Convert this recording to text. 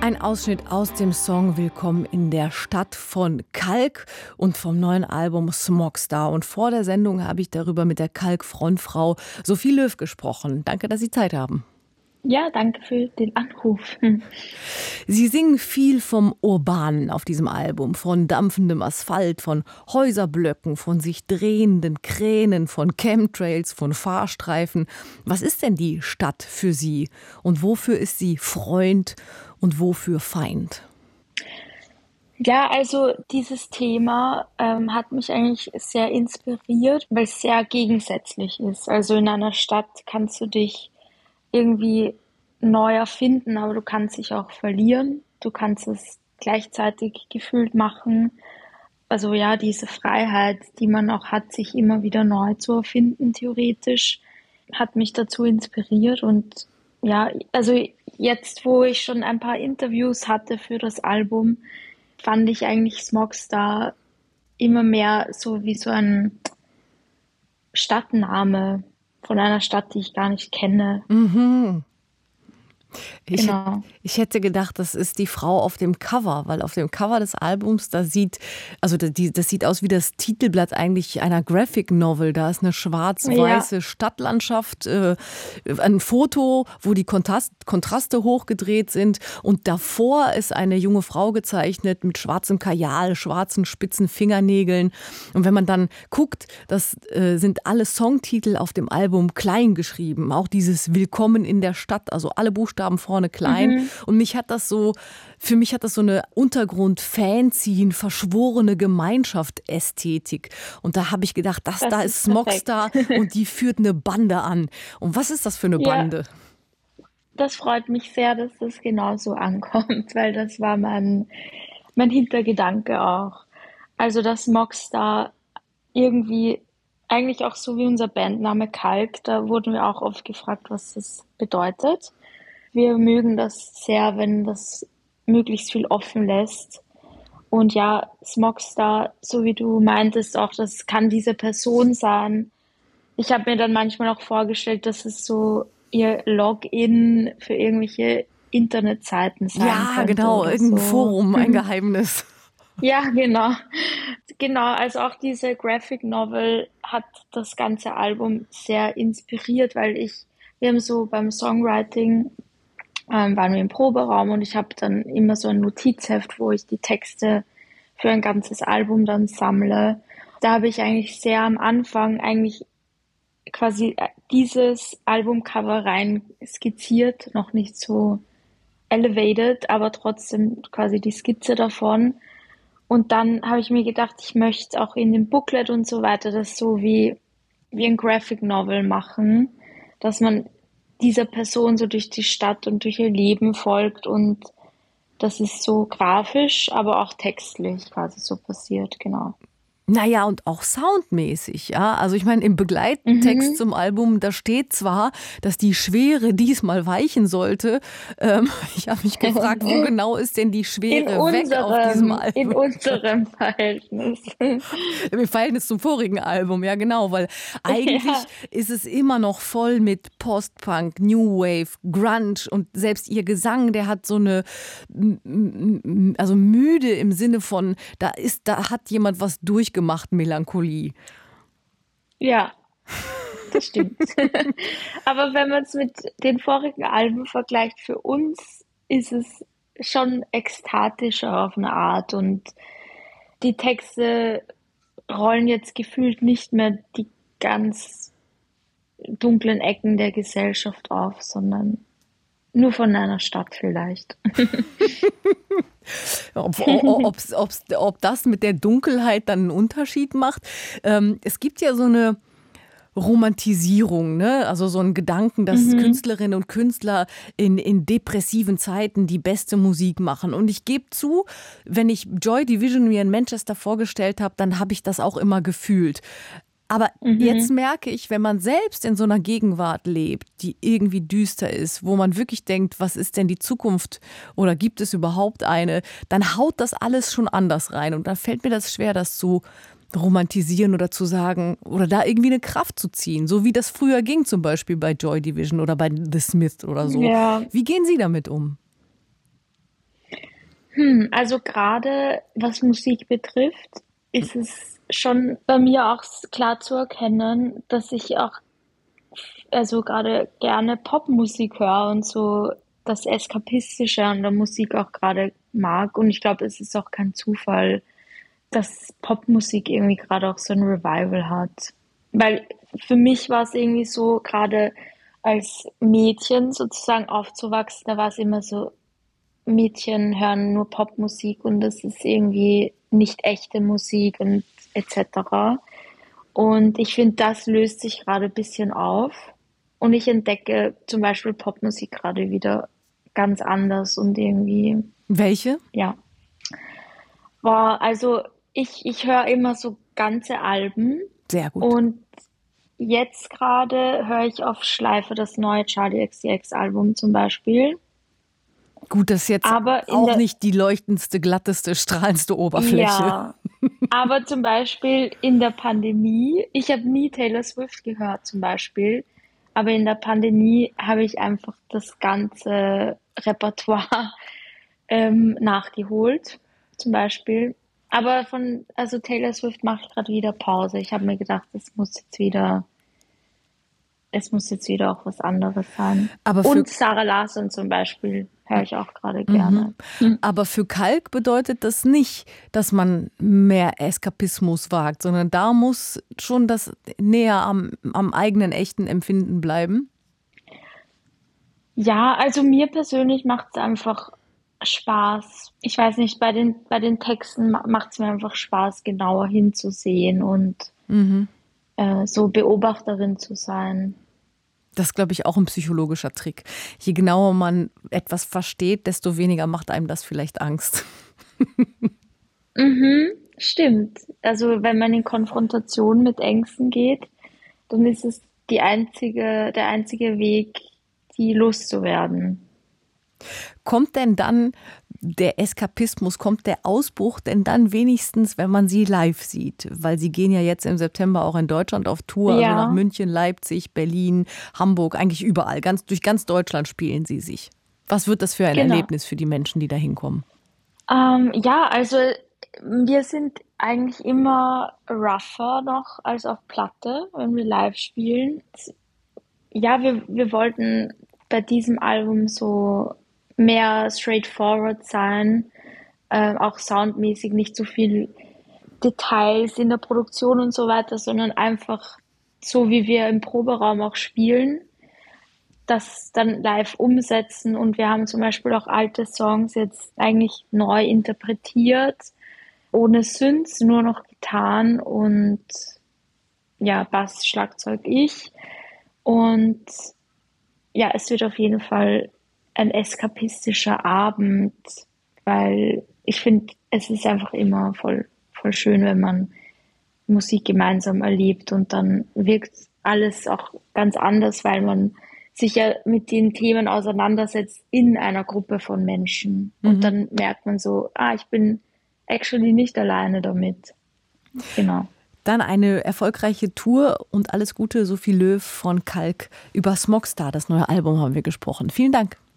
Ein Ausschnitt aus dem Song Willkommen in der Stadt von Kalk und vom neuen Album Smogstar. Und vor der Sendung habe ich darüber mit der Kalk-Frontfrau Sophie Löw gesprochen. Danke, dass Sie Zeit haben. Ja, danke für den Anruf. Sie singen viel vom Urbanen auf diesem Album, von dampfendem Asphalt, von Häuserblöcken, von sich drehenden Kränen, von Chemtrails, von Fahrstreifen. Was ist denn die Stadt für Sie? Und wofür ist sie Freund und wofür Feind? Ja, also dieses Thema hat mich eigentlich sehr inspiriert, weil es sehr gegensätzlich ist. Also in einer Stadt kannst du dich irgendwie neu erfinden, aber du kannst dich auch verlieren. Du kannst es gleichzeitig gefühlt machen. Also ja, diese Freiheit, die man auch hat, sich immer wieder neu zu erfinden, theoretisch, hat mich dazu inspiriert. Und ja, also jetzt, wo ich schon ein paar Interviews hatte für das Album, fand ich eigentlich Smogstar immer mehr so wie so ein Stadtname von einer Stadt, die ich gar nicht kenne. Mhm. Genau. Ich hätte gedacht, das ist die Frau auf dem Cover, weil auf dem Cover des Albums, das sieht aus wie das Titelblatt eigentlich einer Graphic Novel. Da ist eine schwarz-weiße Ja, Stadtlandschaft, ein Foto, wo die Kontraste hochgedreht sind und davor ist eine junge Frau gezeichnet mit schwarzem Kajal, schwarzen spitzen Fingernägeln. Und wenn man dann guckt, das sind alle Songtitel auf dem Album klein geschrieben, auch dieses Willkommen in der Stadt, also alle Buchstaben vorne klein. Und für mich hat das so eine Untergrund-Fanzine, verschworene Gemeinschaft-Ästhetik. Und da habe ich gedacht, da das ist ist perfekt. Smogstar und die führt eine Bande an. Und was ist das für eine Ja, Bande? das freut mich sehr, dass das genauso ankommt, weil das war mein Hintergedanke auch. Also, dass Mockstar irgendwie eigentlich auch so wie unser Bandname Kalk, da wurden wir auch oft gefragt, was das bedeutet. Wir mögen das sehr, wenn das möglichst viel offen lässt. Und ja, Smogstar, so wie du meintest, auch das kann diese Person sein. Ich habe mir dann manchmal auch vorgestellt, dass es so ihr Login für irgendwelche Internetseiten sein Ja, könnte genau, oder irgendein so. Forum, ein Geheimnis. Ja, genau. Genau, also auch diese Graphic Novel hat das ganze Album sehr inspiriert, wir haben so beim Songwriting waren wir im Proberaum und ich habe dann immer so ein Notizheft, wo ich die Texte für ein ganzes Album dann sammle. Da habe ich eigentlich sehr am Anfang eigentlich quasi dieses Albumcover rein skizziert, noch nicht so elevated, aber trotzdem quasi die Skizze davon. Und dann habe ich mir gedacht, ich möchte auch in dem Booklet und so weiter das so wie ein Graphic Novel machen, dass man dieser Person so durch die Stadt und durch ihr Leben folgt und das ist so grafisch, aber auch textlich quasi so passiert, genau. Naja, und auch soundmäßig, ja. Also ich meine, im Begleittext Mhm. zum Album, da steht zwar, dass die Schwere diesmal weichen sollte. Ich habe mich gefragt, wo genau ist denn die Schwere weg auf diesem In Album? unserem Verhältnis. Im Verhältnis zum vorigen Album, ja genau, weil eigentlich Ja, ist es immer noch voll mit Post-Punk, New Wave, Grunge und selbst ihr Gesang, der hat so eine, also müde im Sinne von, da hat jemand was durchgemacht, Melancholie. ja, das stimmt. Aber wenn man es mit den vorigen Alben vergleicht, für uns ist es schon ekstatischer auf eine Art und die Texte rollen jetzt gefühlt nicht mehr die ganz dunklen Ecken der Gesellschaft auf, sondern nur von einer Stadt vielleicht. Ob das mit der Dunkelheit dann einen Unterschied macht. Es gibt ja so eine Romantisierung, ne? Also so ein Gedanken, dass Mhm, Künstlerinnen und Künstler in depressiven Zeiten die beste Musik machen. Und ich gebe zu, wenn ich Joy Division mir in Manchester vorgestellt habe, dann habe ich das auch immer gefühlt. Aber jetzt mhm. merke ich, wenn man selbst in so einer Gegenwart lebt, die irgendwie düster ist, wo man wirklich denkt, was ist denn die Zukunft oder gibt es überhaupt eine, dann haut das alles schon anders rein. Und dann fällt mir das schwer, das zu romantisieren oder zu sagen oder da irgendwie eine Kraft zu ziehen, so wie das früher ging, zum Beispiel bei Joy Division oder bei The Smiths oder so. Ja, Wie gehen Sie damit um? Also gerade was Musik betrifft, ist es schon bei mir auch klar zu erkennen, dass ich auch also gerade gerne Popmusik höre und so das Eskapistische an der Musik auch gerade mag. Und ich glaube, es ist auch kein Zufall, dass Popmusik irgendwie gerade auch so ein Revival hat. Weil für mich war es irgendwie so, gerade als Mädchen sozusagen aufzuwachsen, da war es immer so, Mädchen hören nur Popmusik und das ist irgendwie nicht echte Musik und etc. Und ich finde, das löst sich gerade ein bisschen auf. Und ich entdecke zum Beispiel Popmusik gerade wieder ganz anders und irgendwie, Welche? ja. War, also ich höre immer so ganze Alben Sehr gut. und jetzt gerade höre ich auf Schleife das neue Charlie XCX Album zum Beispiel. Gut, das ist jetzt Aber in auch der, nicht die leuchtendste, glatteste, strahlendste Oberfläche. ja, aber zum Beispiel in der Pandemie, ich habe nie Taylor Swift gehört zum Beispiel, aber in der Pandemie habe ich einfach das ganze Repertoire nachgeholt, zum Beispiel. Aber also Taylor Swift mache ich gerade wieder Pause. Ich habe mir gedacht, es muss jetzt wieder auch was anderes sein. Aber für Und Sarah Larsson zum Beispiel höre ich auch gerade Mhm. gerne. Hm. Aber für Kalk bedeutet das nicht, dass man mehr Eskapismus wagt, sondern da muss schon das näher am eigenen echten Empfinden bleiben. Ja, also mir persönlich macht es einfach Spaß. Ich weiß nicht, bei den Texten macht es mir einfach Spaß, genauer hinzusehen und Mhm. so Beobachterin zu sein. Das ist, glaube ich, auch ein psychologischer Trick. Je genauer man etwas versteht, desto weniger macht einem das vielleicht Angst. Mhm, stimmt. Also wenn man in Konfrontation mit Ängsten geht, dann ist es der einzige Weg, die loszuwerden. Kommt denn dann der Eskapismus, kommt der Ausbruch denn dann wenigstens, wenn man sie live sieht? Weil sie gehen ja jetzt im September auch in Deutschland auf Tour, also nach Ja, München, Leipzig, Berlin, Hamburg, eigentlich überall. Durch ganz Deutschland spielen sie sich. Was wird das für ein genau. Erlebnis für die Menschen, die da hinkommen? Ja, also wir sind eigentlich immer rougher noch als auf Platte, wenn wir live spielen. Ja, wir wollten bei diesem Album so mehr straightforward sein, auch soundmäßig nicht so viel Details in der Produktion und so weiter, sondern einfach so, wie wir im Proberaum auch spielen, das dann live umsetzen. Und wir haben zum Beispiel auch alte Songs jetzt eigentlich neu interpretiert, ohne Synths, nur noch Gitarren und ja, Bass, Schlagzeug, ich. Und ja, es wird auf jeden Fall ein eskapistischer Abend, weil ich finde, es ist einfach immer voll schön, wenn man Musik gemeinsam erlebt und dann wirkt alles auch ganz anders, weil man sich ja mit den Themen auseinandersetzt in einer Gruppe von Menschen. Und Mhm. dann merkt man so, ich bin actually nicht alleine damit. Genau. Dann eine erfolgreiche Tour und alles Gute, Sophie Löw von Kalk. Über Smogstar, das neue Album, haben wir gesprochen. Vielen Dank.